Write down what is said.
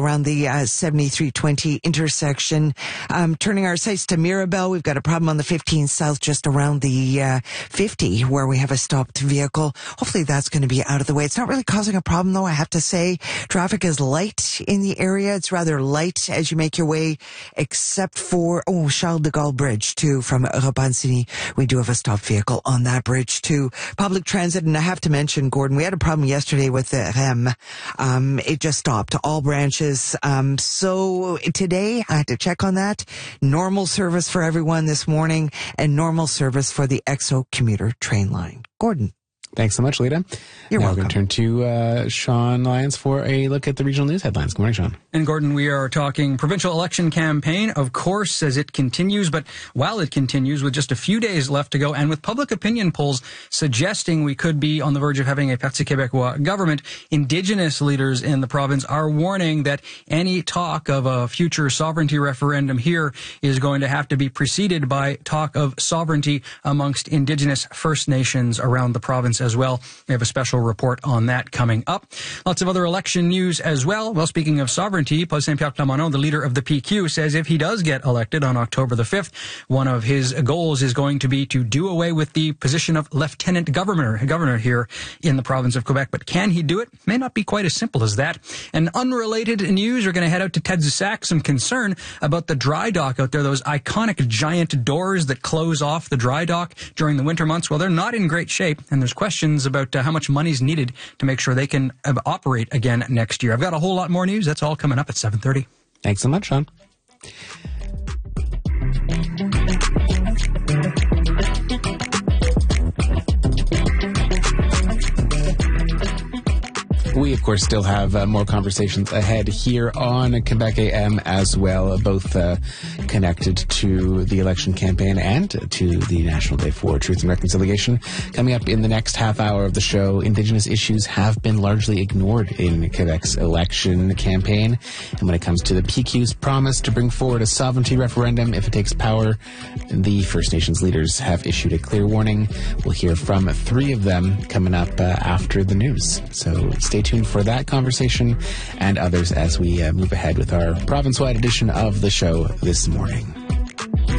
around the 7320 intersection. Turning our sights to Mirabel, we've got a problem on the 15 South just around the 50 where we have a stopped vehicle. Hopefully that's going to be out of the way. It's not really causing a problem though, I have to say. Traffic is light in the area. It's rather light as you make your way, except for, Charles de Gaulle Bridge too from Repentigny. We do have a stopped vehicle on that bridge too. Public transit, and I have to mention, Gordon, we had a problem yesterday with the REM. It just stopped all branches. So today I had to check on that. Normal service for everyone this morning and normal service for the EXO commuter train line. Gordon. Thanks so much, Lita. You're welcome. We're going to turn to Sean Lyons for a look at the regional news headlines. Good morning, Sean. And Gordon, we are talking provincial election campaign, of course, as it continues. But while it continues, with just a few days left to go, and with public opinion polls suggesting we could be on the verge of having a Parti Québécois government, Indigenous leaders in the province are warning that any talk of a future sovereignty referendum here is going to have to be preceded by talk of sovereignty amongst Indigenous First Nations around the province as well. We have a special report on that coming up. Lots of other election news as well. Well, speaking of sovereignty, Paul Saint-Pierre Plamondon, the leader of the PQ, says if he does get elected on October the 5th, one of his goals is going to be to do away with the position of lieutenant governor here in the province of Quebec. But can he do it? May not be quite as simple as that. And unrelated news, we're going to head out to Tadoussac. Some concern about the dry dock out there, those iconic giant doors that close off the dry dock during the winter months. Well, they're not in great shape, and there's questions about how much money is needed to make sure they can operate again next year. I've got a whole lot more news. That's all coming up at 7:30. Thanks so much, Sean. We, of course, still have more conversations ahead here on Quebec AM as well, both connected to the election campaign and to the National Day for Truth and Reconciliation. Coming up in the next half hour of the show, Indigenous issues have been largely ignored in Quebec's election campaign. And when it comes to the PQ's promise to bring forward a sovereignty referendum if it takes power, the First Nations leaders have issued a clear warning. We'll hear from three of them coming up after the news. So stay tuned for that conversation and others as we move ahead with our province-wide edition of the show this morning.